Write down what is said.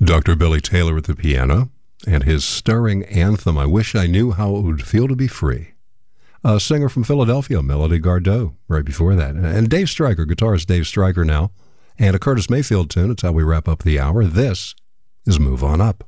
Dr. Billy Taylor at the piano, and his stirring anthem, I Wish I Knew How It Would Feel to Be Free. A singer from Philadelphia, Melody Gardot, right before that. And Dave Stryker, guitarist Dave Stryker now, and a Curtis Mayfield tune. It's how we wrap up the hour. This is Move On Up.